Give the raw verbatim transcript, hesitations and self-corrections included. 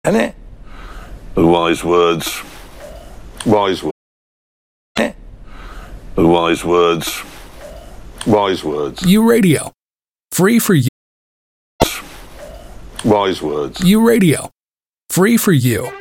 Isn't it? The wise words. Wise words. Eh? The wise words. Wise words. U Radio. Free for you. Wise words. U Radio. Free for you.